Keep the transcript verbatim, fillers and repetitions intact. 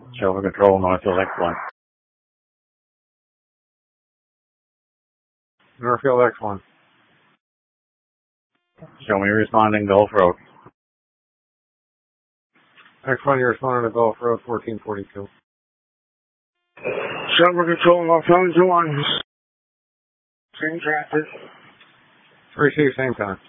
Shelter Control, Northfield X one. Northfield X one. Show me responding Gulf Road. X one, you're responding to Gulf Road, fourteen forty-two. Shelter Control, Northfield X one. Same traffic. Receive same time.